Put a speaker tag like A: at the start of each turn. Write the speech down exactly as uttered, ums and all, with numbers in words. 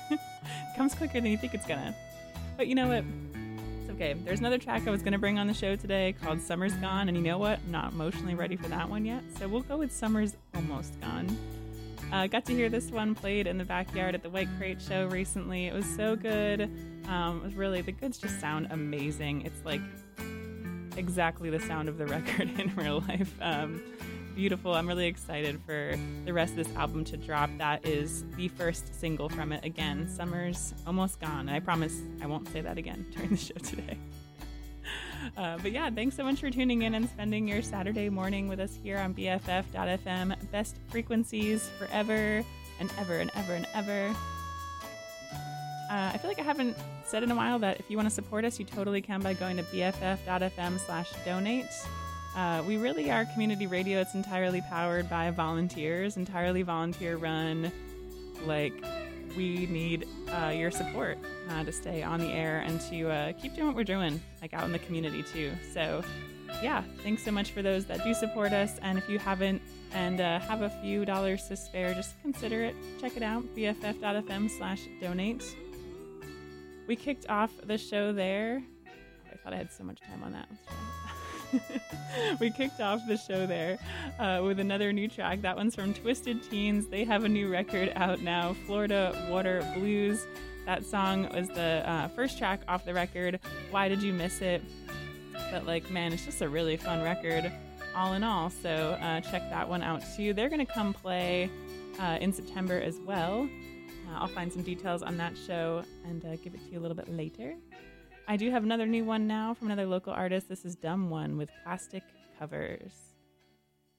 A: Comes quicker than you think it's gonna. But you know what? It's okay. There's another track I was gonna bring on the show today called Summer's Gone, and you know what? I'm not emotionally ready for that one yet, so we'll go with Summer's Almost Gone. I uh, got to hear this one played in the backyard at the White Crate show recently. It was so good. Um, it was really, the goods just sound amazing. It's like exactly the sound of the record in real life. Um, beautiful. I'm really excited for the rest of this album to drop. That is the first single from it. Again, Summer's Almost Gone. And I promise I won't say that again during the show today. Uh, but yeah, thanks so much for tuning in and spending your Saturday morning with us here on B F F dot F M. Best frequencies forever and ever and ever and ever. Uh, I feel like I haven't said in a while that if you want to support us, you totally can by going to B F F dot F M slash donate. Uh, we really are community radio. It's entirely powered by volunteers, entirely volunteer run. Like, we need uh, your support uh, to stay on the air and to uh, keep doing what we're doing, like out in the community too. So yeah, thanks so much for those that do support us. And if you haven't and uh, have a few dollars to spare, just consider it. Check it out, B F F dot F M slash donate. We kicked off the show there. Oh, I thought I had so much time on that. Let's try it. We kicked off the show there uh, with another new track. That one's from Twisted Teens. They have a new record out now, Florida Water Blues. That song was the uh, first track off the record. Why Did You Miss It? But like, man, it's just a really fun record all in all. So uh, check that one out too. They're going to come play uh, in September as well. Uh, I'll find some details on that show and uh, give it to you a little bit later. I do have another new one now from another local artist. This is Dumb One with Plastic Covers.